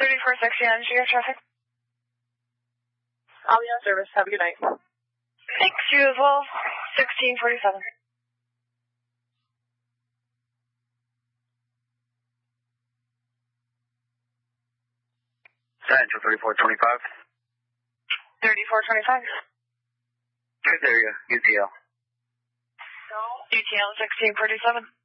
3460 on GF traffic. I'll be on service. Have a good night. Thanks, you as well. 1647. Central 3425. 3425. Good area, UTL. UTL 1647.